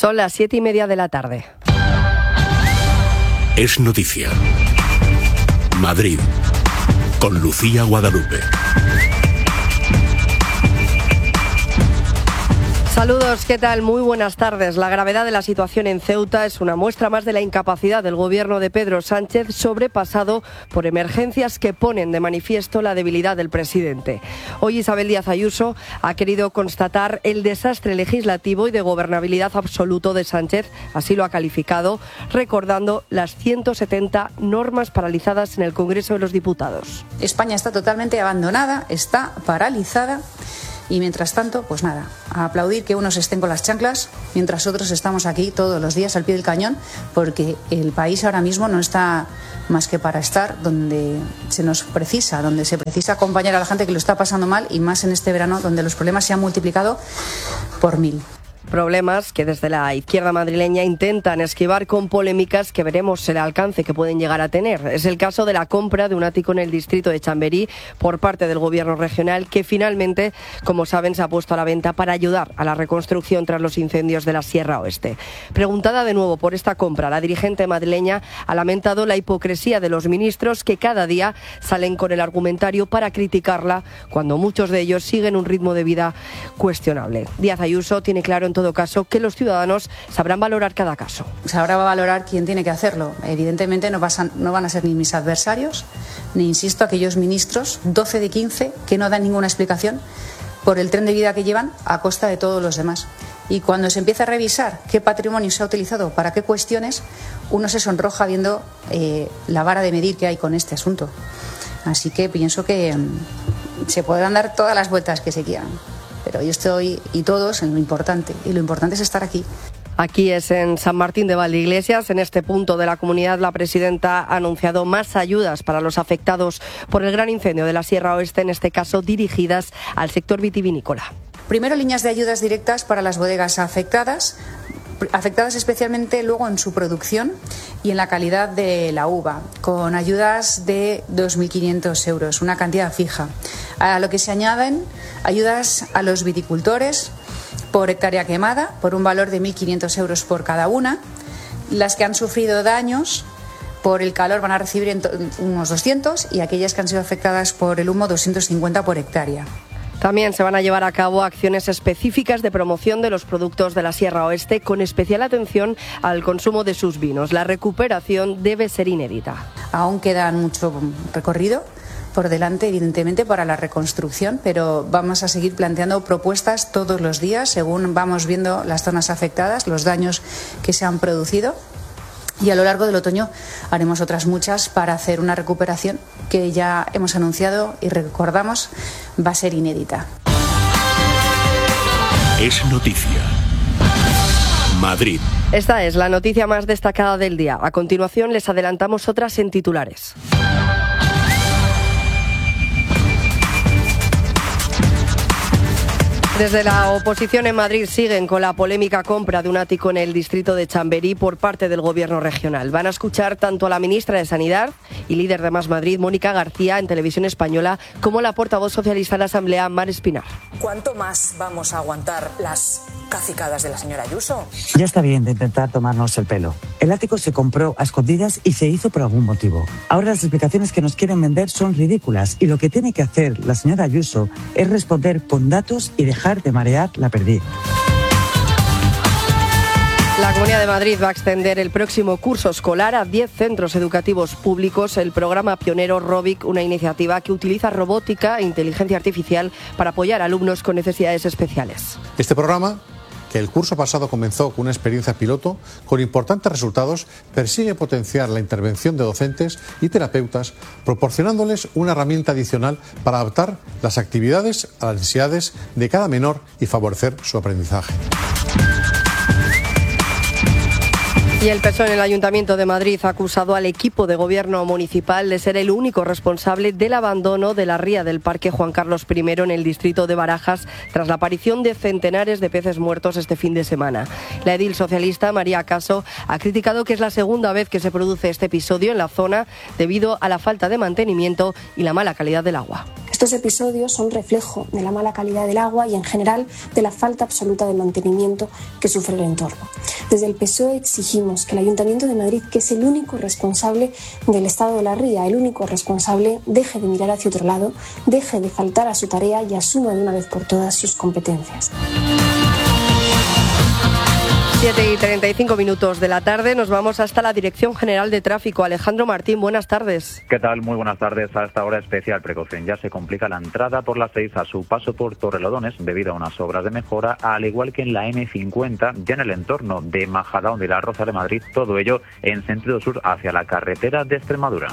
Son las 7:30 de la tarde. Es noticia. Madrid, con Lucía Guadalupe. Saludos, ¿qué tal? Muy buenas tardes. La gravedad de la situación en Ceuta es una muestra más de la incapacidad del gobierno de Pedro Sánchez, sobrepasado por emergencias que ponen de manifiesto la debilidad del presidente. Hoy Isabel Díaz Ayuso ha querido constatar el desastre legislativo y de gobernabilidad absoluto de Sánchez, así lo ha calificado, recordando las 170 normas paralizadas en el Congreso de los Diputados. España está totalmente abandonada, está paralizada. Y mientras tanto, pues nada, a aplaudir que unos estén con las chanclas, mientras otros estamos aquí todos los días al pie del cañón, porque el país ahora mismo no está más que para estar donde se nos precisa, donde se precisa acompañar a la gente que lo está pasando mal, y más en este verano donde los problemas se han multiplicado por 1000. Problemas que desde la izquierda madrileña intentan esquivar con polémicas que veremos el alcance que pueden llegar a tener. Es el caso de la compra de un ático en el distrito de Chamberí por parte del gobierno regional, que finalmente, como saben, se ha puesto a la venta para ayudar a la reconstrucción tras los incendios de la Sierra Oeste. Preguntada de nuevo por esta compra, la dirigente madrileña ha lamentado la hipocresía de los ministros que cada día salen con el argumentario para criticarla, cuando muchos de ellos siguen un ritmo de vida cuestionable. Díaz Ayuso tiene claro en todo caso que los ciudadanos sabrán valorar cada caso. Ahora va a valorar quién tiene que hacerlo. Evidentemente no van a ser ni mis adversarios, ni, insisto, aquellos ministros, 12 de 15, que no dan ninguna explicación por el tren de vida que llevan a costa de todos los demás. Y cuando se empieza a revisar qué patrimonio se ha utilizado para qué cuestiones, uno se sonroja viendo la vara de medir que hay con este asunto. Así que pienso que se podrán dar todas las vueltas que se quieran. Pero yo estoy, y todos, en lo importante. Y lo importante es estar aquí. Aquí es en San Martín de Valdeiglesias. En este punto de la comunidad, la presidenta ha anunciado más ayudas para los afectados por el gran incendio de la Sierra Oeste, en este caso dirigidas al sector vitivinícola. Primero, líneas de ayudas directas para las bodegas afectadas especialmente luego en su producción y en la calidad de la uva, con ayudas de 2.500 euros, una cantidad fija. A lo que se añaden ayudas a los viticultores por hectárea quemada, por un valor de 1.500 euros por cada una. Las que han sufrido daños por el calor van a recibir unos 200, y aquellas que han sido afectadas por el humo, 250 por hectárea. También se van a llevar a cabo acciones específicas de promoción de los productos de la Sierra Oeste, con especial atención al consumo de sus vinos. La recuperación debe ser inédita. Aún queda mucho recorrido por delante, evidentemente, para la reconstrucción, pero vamos a seguir planteando propuestas todos los días según vamos viendo las zonas afectadas, los daños que se han producido. Y a lo largo del otoño haremos otras muchas para hacer una recuperación que ya hemos anunciado y recordamos va a ser inédita. Es noticia. Madrid. Esta es la noticia más destacada del día. A continuación les adelantamos otras en titulares. Desde la oposición en Madrid siguen con la polémica compra de un ático en el distrito de Chamberí por parte del gobierno regional. Van a escuchar tanto a la ministra de Sanidad y líder de Más Madrid, Mónica García, en Televisión Española, como a la portavoz socialista en la Asamblea, Mar Espinar. ¿Cuánto más vamos a aguantar las cacicadas de la señora Ayuso? Ya está bien de intentar tomarnos el pelo. El ático se compró a escondidas y se hizo por algún motivo. Ahora las explicaciones que nos quieren vender son ridículas, y lo que tiene que hacer la señora Ayuso es responder con datos y dejar de marear la perdiz. La Comunidad de Madrid va a extender el próximo curso escolar a 10 centros educativos públicos el programa pionero Robic, una iniciativa que utiliza robótica e inteligencia artificial para apoyar a alumnos con necesidades especiales. Este programa, que el curso pasado comenzó con una experiencia piloto con importantes resultados, persigue potenciar la intervención de docentes y terapeutas, proporcionándoles una herramienta adicional para adaptar las actividades a las necesidades de cada menor y favorecer su aprendizaje. Y el PSOE en el Ayuntamiento de Madrid ha acusado al equipo de gobierno municipal de ser el único responsable del abandono de la ría del Parque Juan Carlos I en el distrito de Barajas tras la aparición de centenares de peces muertos este fin de semana. La edil socialista María Caso ha criticado que es la segunda vez que se produce este episodio en la zona debido a la falta de mantenimiento y la mala calidad del agua. Estos episodios son reflejo de la mala calidad del agua y en general de la falta absoluta de mantenimiento que sufre el entorno. Desde el PSOE exigimos que el Ayuntamiento de Madrid, que es el único responsable del estado de la ría, el único responsable, deje de mirar hacia otro lado, deje de faltar a su tarea y asuma de una vez por todas sus competencias. 7:35 de la tarde, nos vamos hasta la Dirección General de Tráfico. Alejandro Martín, buenas tardes. ¿Qué tal? Muy buenas tardes. A esta hora especial precaución. Ya se complica la entrada por la 6 a su paso por Torrelodones debido a unas obras de mejora, al igual que en la M50, ya en el entorno de Majadahonda y la Roza de Madrid, todo ello en sentido sur hacia la carretera de Extremadura.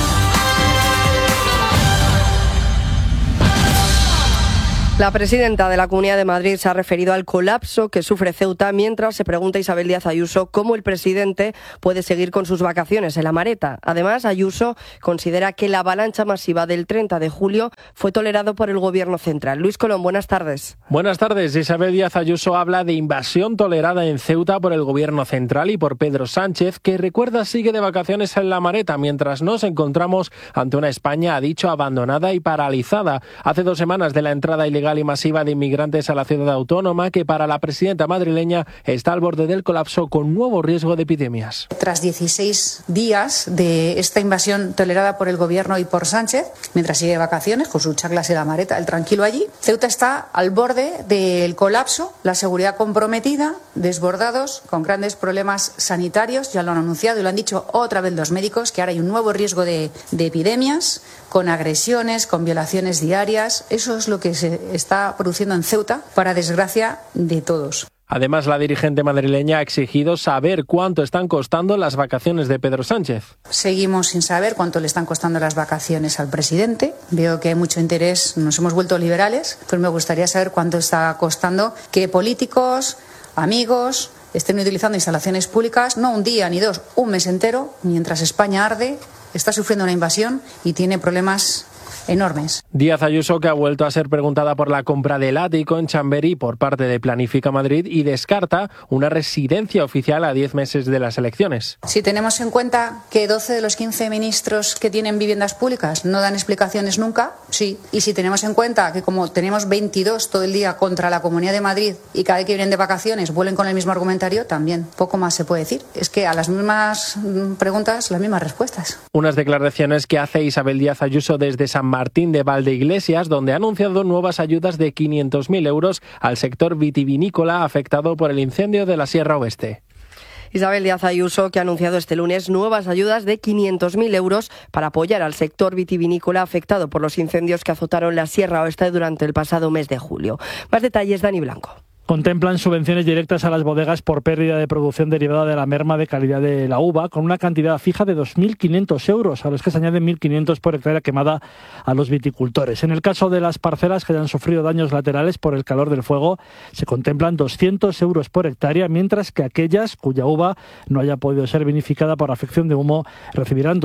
La presidenta de la Comunidad de Madrid se ha referido al colapso que sufre Ceuta mientras se pregunta Isabel Díaz Ayuso cómo el presidente puede seguir con sus vacaciones en La Mareta. Además, Ayuso considera que la avalancha masiva del 30 de julio fue tolerado por el Gobierno central. Luis Colón, buenas tardes. Buenas tardes. Isabel Díaz Ayuso habla de invasión tolerada en Ceuta por el Gobierno central y por Pedro Sánchez, que recuerda sigue de vacaciones en La Mareta, mientras nos encontramos ante una España, ha dicho, abandonada y paralizada. Hace 2 semanas de la entrada ilegal y masiva de inmigrantes a la ciudad autónoma, que para la presidenta madrileña está al borde del colapso con nuevo riesgo de epidemias. Tras 16 días de esta invasión tolerada por el Gobierno y por Sánchez, mientras sigue de vacaciones con sus chaclas en La Mareta, el tranquilo allí, Ceuta está al borde del colapso, la seguridad comprometida, desbordados, con grandes problemas sanitarios, ya lo han anunciado y lo han dicho otra vez los médicos, que ahora hay un nuevo riesgo de epidemias, con agresiones, con violaciones diarias. Eso es lo que se está produciendo en Ceuta, para desgracia de todos. Además, la dirigente madrileña ha exigido saber cuánto están costando las vacaciones de Pedro Sánchez. Seguimos sin saber cuánto le están costando las vacaciones al presidente. Veo que hay mucho interés, nos hemos vuelto liberales, pero me gustaría saber cuánto está costando que políticos, amigos, estén utilizando instalaciones públicas, no un día ni 2, un mes entero, mientras España arde, está sufriendo una invasión y tiene problemas enormes. Díaz Ayuso, que ha vuelto a ser preguntada por la compra del ático en Chamberí por parte de Planifica Madrid, y descarta una residencia oficial a 10 meses de las elecciones. Si tenemos en cuenta que 12 de los 15 ministros que tienen viviendas públicas no dan explicaciones nunca, sí. Y si tenemos en cuenta que como tenemos 22 todo el día contra la Comunidad de Madrid y cada vez que vienen de vacaciones vuelven con el mismo argumentario, también poco más se puede decir. Es que a las mismas preguntas, las mismas respuestas. Unas declaraciones que hace Isabel Díaz Ayuso desde San Martín de Valdeiglesias, donde ha anunciado nuevas ayudas de 500.000 euros al sector vitivinícola afectado por el incendio de la Sierra Oeste. Isabel Díaz Ayuso, que ha anunciado este lunes nuevas ayudas de 500.000 euros para apoyar al sector vitivinícola afectado por los incendios que azotaron la Sierra Oeste durante el pasado mes de julio. Más detalles, Dani Blanco. Contemplan subvenciones directas a las bodegas por pérdida de producción derivada de la merma de calidad de la uva, con una cantidad fija de 2.500 euros, a los que se añaden 1.500 por hectárea quemada a los viticultores. En el caso de las parcelas que hayan sufrido daños laterales por el calor del fuego, se contemplan 200 euros por hectárea, mientras que aquellas cuya uva no haya podido ser vinificada por afección de humo recibirán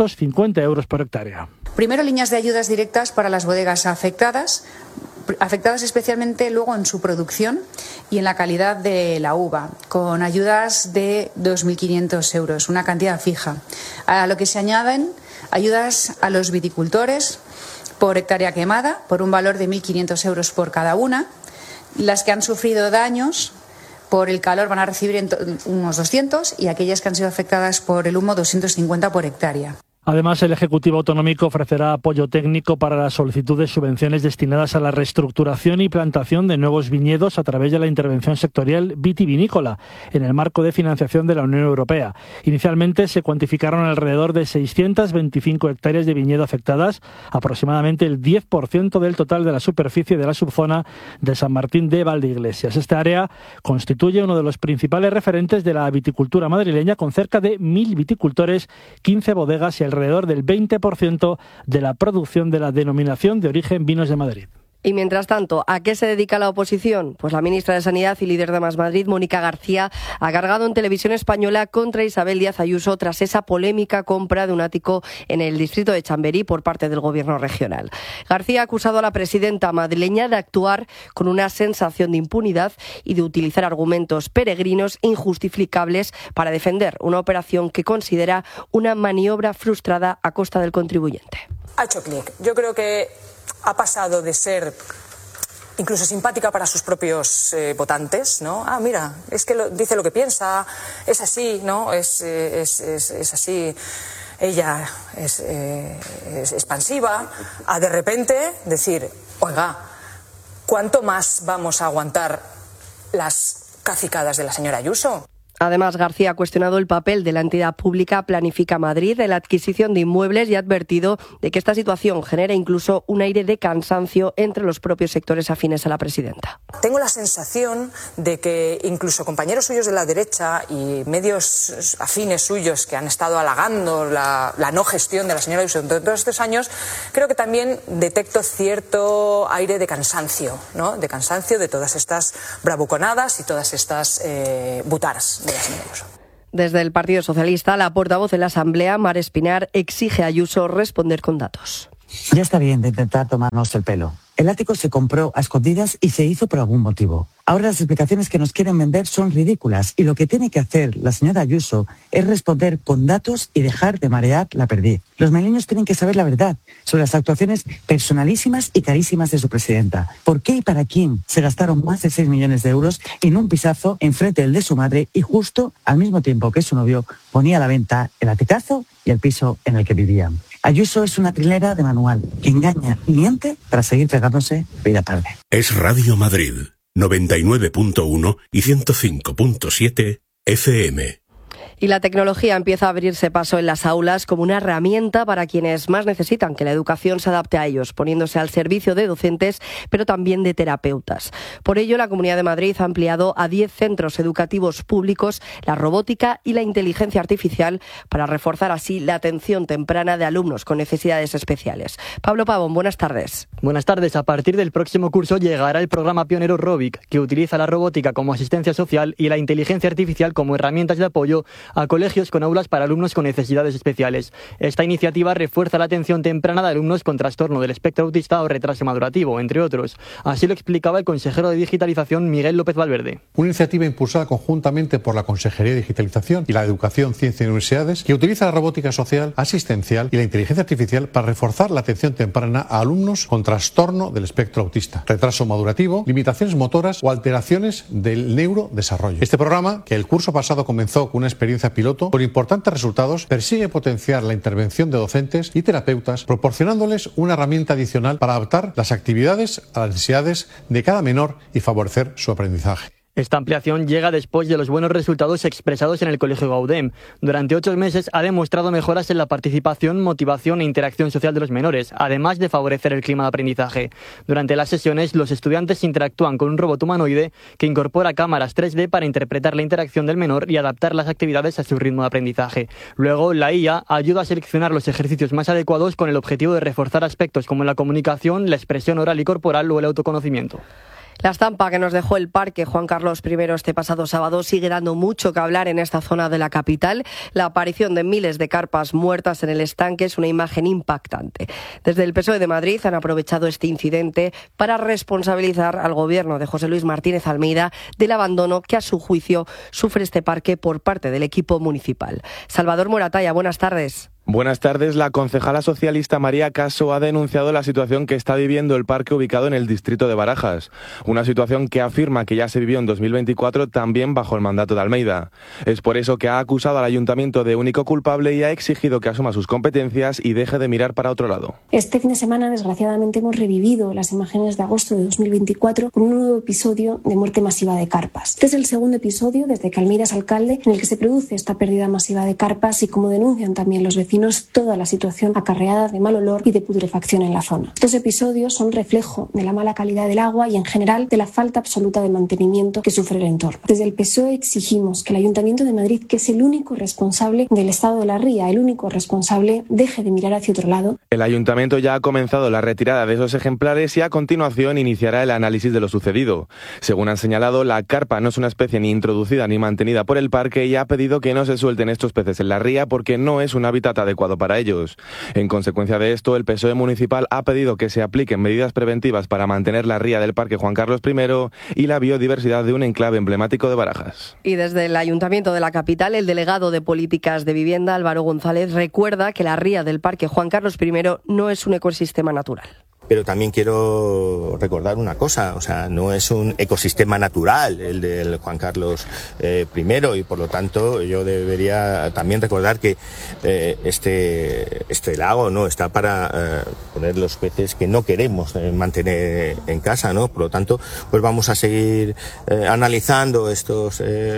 250 euros por hectárea. Primero, líneas de ayudas directas para las bodegas afectadas especialmente luego en su producción y en la calidad de la uva, con ayudas de 2.500 euros, una cantidad fija. A lo que se añaden ayudas a los viticultores por hectárea quemada, por un valor de 1.500 euros por cada una. Las que han sufrido daños por el calor van a recibir unos 200 y aquellas que han sido afectadas por el humo 250 por hectárea. Además, el Ejecutivo Autonómico ofrecerá apoyo técnico para la solicitud de subvenciones destinadas a la reestructuración y plantación de nuevos viñedos a través de la intervención sectorial vitivinícola en el marco de financiación de la Unión Europea. Inicialmente se cuantificaron alrededor de 625 hectáreas de viñedo afectadas, aproximadamente el 10% del total de la superficie de la subzona de San Martín de Valdeiglesias. Esta área constituye uno de los principales referentes de la viticultura madrileña, con cerca de 1.000 viticultores, 15 bodegas y alrededor del 20% de la producción de la denominación de origen Vinos de Madrid. Y mientras tanto, ¿a qué se dedica la oposición? Pues la ministra de Sanidad y líder de Más Madrid, Mónica García, ha cargado en Televisión Española contra Isabel Díaz Ayuso tras esa polémica compra de un ático en el distrito de Chamberí por parte del Gobierno regional. García ha acusado a la presidenta madrileña de actuar con una sensación de impunidad y de utilizar argumentos peregrinos injustificables para defender una operación que considera una maniobra frustrada a costa del contribuyente. Ha hecho clic. Yo creo que ha pasado de ser incluso simpática para sus propios votantes, ¿no? Ah, mira, es que dice lo que piensa, es así, ¿no? Es así. Ella es expansiva, a de repente decir, oiga, ¿cuánto más vamos a aguantar las cacicadas de la señora Ayuso? Además, García ha cuestionado el papel de la entidad pública Planifica Madrid en la adquisición de inmuebles y ha advertido de que esta situación genera incluso un aire de cansancio entre los propios sectores afines a la presidenta. Tengo la sensación de que incluso compañeros suyos de la derecha y medios afines suyos que han estado halagando la no gestión de la señora Ayuso durante todos estos años, creo que también detecto cierto aire de cansancio, ¿no? De cansancio de todas estas bravuconadas y todas estas butaras. Desde el Partido Socialista, la portavoz de la Asamblea, Mar Espinar, exige a Ayuso responder con datos. Ya está bien de intentar tomarnos el pelo. El ático se compró a escondidas y se hizo por algún motivo. Ahora las explicaciones que nos quieren vender son ridículas y lo que tiene que hacer la señora Ayuso es responder con datos y dejar de marear la perdiz. Los madrileños tienen que saber la verdad sobre las actuaciones personalísimas y carísimas de su presidenta. ¿Por qué y para quién se gastaron más de 6 millones de euros en un pisazo enfrente del de su madre y justo al mismo tiempo que su novio ponía a la venta el aticazo y el piso en el que vivían? Ayuso es una trilera de manual que engaña y miente para seguir pegándose vida tarde. Es Radio Madrid, 99.1 y 105.7 FM. Y la tecnología empieza a abrirse paso en las aulas como una herramienta para quienes más necesitan que la educación se adapte a ellos, poniéndose al servicio de docentes, pero también de terapeutas. Por ello, la Comunidad de Madrid ha ampliado a 10 centros educativos públicos la robótica y la inteligencia artificial para reforzar así la atención temprana de alumnos con necesidades especiales. Pablo Pavón, buenas tardes. Buenas tardes. A partir del próximo curso llegará el programa pionero Robic, que utiliza la robótica como asistencia social y la inteligencia artificial como herramientas de apoyo a colegios con aulas para alumnos con necesidades especiales. Esta iniciativa refuerza la atención temprana de alumnos con trastorno del espectro autista o retraso madurativo, entre otros. Así lo explicaba el consejero de Digitalización, Miguel López Valverde. Una iniciativa impulsada conjuntamente por la Consejería de Digitalización y la de Educación, Ciencia y Universidades, que utiliza la robótica social, asistencial y la inteligencia artificial para reforzar la atención temprana a alumnos con trastorno del espectro autista, retraso madurativo, limitaciones motoras o alteraciones del neurodesarrollo. Este programa, que el curso pasado comenzó con una experiencia piloto, con importantes resultados, persigue potenciar la intervención de docentes y terapeutas, proporcionándoles una herramienta adicional para adaptar las actividades a las necesidades de cada menor y favorecer su aprendizaje. Esta ampliación llega después de los buenos resultados expresados en el Colegio Gaudem. Durante 8 meses ha demostrado mejoras en la participación, motivación e interacción social de los menores, además de favorecer el clima de aprendizaje. Durante las sesiones, los estudiantes interactúan con un robot humanoide que incorpora cámaras 3D para interpretar la interacción del menor y adaptar las actividades a su ritmo de aprendizaje. Luego, la IA ayuda a seleccionar los ejercicios más adecuados con el objetivo de reforzar aspectos como la comunicación, la expresión oral y corporal o el autoconocimiento. La estampa que nos dejó el Parque Juan Carlos I este pasado sábado sigue dando mucho que hablar en esta zona de la capital. La aparición de miles de carpas muertas en el estanque es una imagen impactante. Desde el PSOE de Madrid han aprovechado este incidente para responsabilizar al gobierno de José Luis Martínez Almeida del abandono que a su juicio sufre este parque por parte del equipo municipal. Salvador Moratalla, buenas tardes. Buenas tardes. La concejala socialista María Caso ha denunciado la situación que está viviendo el parque ubicado en el distrito de Barajas. Una situación que afirma que ya se vivió en 2024 también bajo el mandato de Almeida. Es por eso que ha acusado al ayuntamiento de único culpable y ha exigido que asuma sus competencias y deje de mirar para otro lado. Este fin de semana, desgraciadamente, hemos revivido las imágenes de agosto de 2024 con un nuevo episodio de muerte masiva de carpas. Este es el segundo episodio desde que Almeida es alcalde en el que se produce esta pérdida masiva de carpas y, como denuncian también los vecinos, vecinos toda la situación acarreada de mal olor y de putrefacción en la zona. Estos episodios son reflejo de la mala calidad del agua y en general de la falta absoluta de mantenimiento que sufre el entorno. Desde el PSOE exigimos que el Ayuntamiento de Madrid, que es el único responsable del estado de la ría, el único responsable, deje de mirar hacia otro lado. El Ayuntamiento ya ha comenzado la retirada de esos ejemplares y a continuación iniciará el análisis de lo sucedido. Según han señalado, la carpa no es una especie ni introducida ni mantenida por el parque y ha pedido que no se suelten estos peces en la ría porque no es un hábitat adecuado para ellos. En consecuencia de esto, el PSOE municipal ha pedido que se apliquen medidas preventivas para mantener la ría del Parque Juan Carlos I y la biodiversidad de un enclave emblemático de Barajas. Y desde el Ayuntamiento de la capital, el delegado de Políticas de Vivienda, Álvaro González, recuerda que la ría del Parque Juan Carlos I no es un ecosistema natural. Pero también quiero recordar una cosa, o sea, no es un ecosistema natural el del Juan Carlos I y por lo tanto yo debería también recordar que este lago no está para poner los peces que no queremos mantener en casa, ¿no? Por lo tanto, pues vamos a seguir analizando estos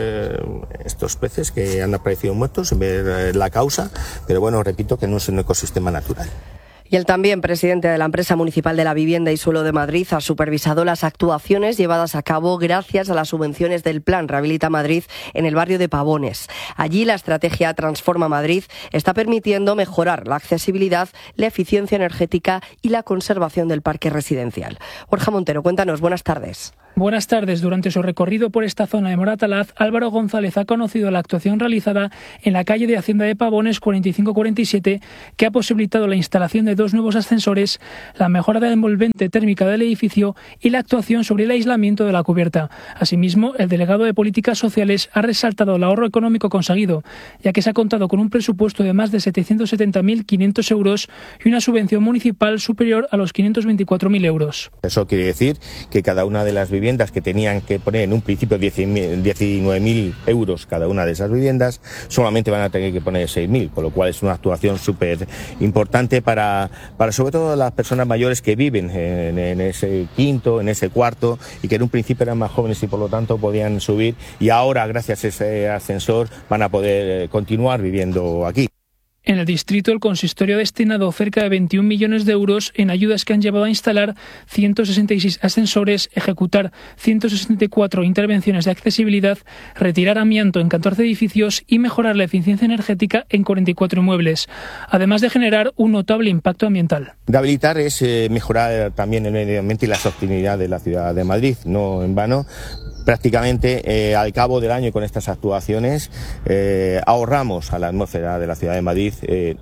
peces que han aparecido muertos, ver la causa, pero bueno, repito que no es un ecosistema natural. Y el también presidente de la Empresa Municipal de la Vivienda y Suelo de Madrid ha supervisado las actuaciones llevadas a cabo gracias a las subvenciones del Plan Rehabilita Madrid en el barrio de Pavones. Allí la estrategia Transforma Madrid está permitiendo mejorar la accesibilidad, la eficiencia energética y la conservación del parque residencial. Borja Montero, cuéntanos, buenas tardes. Buenas tardes. Durante su recorrido por esta zona de Moratalaz, Álvaro González ha conocido la actuación realizada en la calle de Hacienda de Pavones 4547, que ha posibilitado la instalación de 2 nuevos ascensores, la mejora de la envolvente térmica del edificio y la actuación sobre el aislamiento de la cubierta. Asimismo, el delegado de Políticas Sociales ha resaltado el ahorro económico conseguido, ya que se ha contado con un presupuesto de más de 770.500 euros y una subvención municipal superior a los 524.000 euros. Eso quiere decir que cada una de las viviendas que tenían que poner en un principio 19.000 euros cada una de esas viviendas, solamente van a tener que poner 6.000, con lo cual es una actuación súper importante para sobre todo las personas mayores que viven en ese quinto, en ese cuarto, y que en un principio eran más jóvenes y por lo tanto podían subir, y ahora gracias a ese ascensor van a poder continuar viviendo aquí. En el distrito, el consistorio ha destinado cerca de 21 millones de euros en ayudas que han llevado a instalar 166 ascensores, ejecutar 164 intervenciones de accesibilidad, retirar amianto en 14 edificios y mejorar la eficiencia energética en 44 inmuebles, además de generar un notable impacto ambiental. Rehabilitar es mejorar también el medio ambiente y la sostenibilidad de la ciudad de Madrid, no en vano. Prácticamente al cabo del año con estas actuaciones ahorramos a la atmósfera de la ciudad de Madrid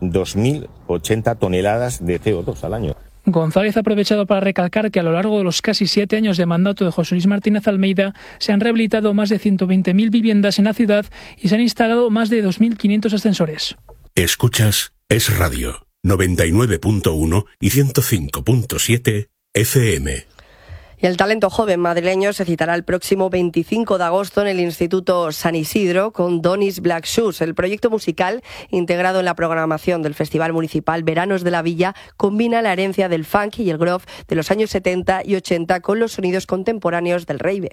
2.080 toneladas de CO2 al año. González ha aprovechado para recalcar que a lo largo de los casi 7 años de mandato de José Luis Martínez Almeida se han rehabilitado más de 120.000 viviendas en la ciudad y se han instalado más de 2.500 ascensores. Escuchas Es Radio 99.1 y 105.7 FM. Y el talento joven madrileño se citará el próximo 25 de agosto en el Instituto San Isidro con Donny's Black Shoes. El proyecto musical, integrado en la programación del Festival Municipal Veranos de la Villa, combina la herencia del funk y el groove de los años 70 y 80 con los sonidos contemporáneos del rave.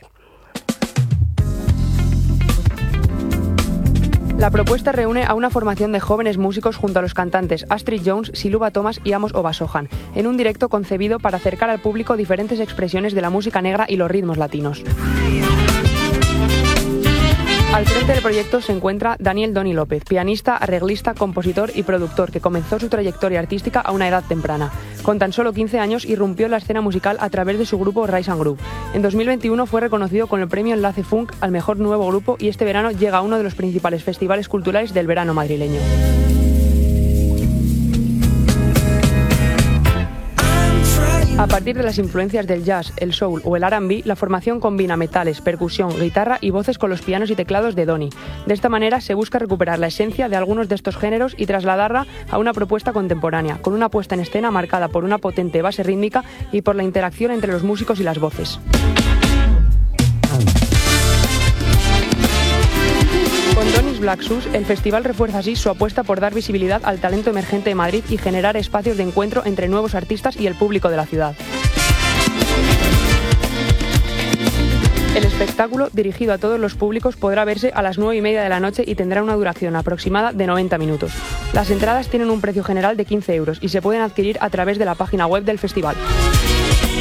La propuesta reúne a una formación de jóvenes músicos junto a los cantantes Astrid Jones, Siluba Thomas y Amos Obasohan, en un directo concebido para acercar al público diferentes expresiones de la música negra y los ritmos latinos. Al frente del proyecto se encuentra Daniel Doni López, pianista, arreglista, compositor y productor que comenzó su trayectoria artística a una edad temprana. Con tan solo 15 años irrumpió en la escena musical a través de su grupo Rise and Groove. En 2021 fue reconocido con el premio Enlace Funk al mejor nuevo grupo y este verano llega a uno de los principales festivales culturales del verano madrileño. A partir de las influencias del jazz, el soul o el R&B, la formación combina metales, percusión, guitarra y voces con los pianos y teclados de Doni. De esta manera se busca recuperar la esencia de algunos de estos géneros y trasladarla a una propuesta contemporánea, con una puesta en escena marcada por una potente base rítmica y por la interacción entre los músicos y las voces. Con Donny's Black Shoes, el festival refuerza así su apuesta por dar visibilidad al talento emergente de Madrid y generar espacios de encuentro entre nuevos artistas y el público de la ciudad. El espectáculo, dirigido a todos los públicos, podrá verse a las 9:30 de la noche y tendrá una duración aproximada de 90 minutos. Las entradas tienen un precio general de 15 euros y se pueden adquirir a través de la página web del festival.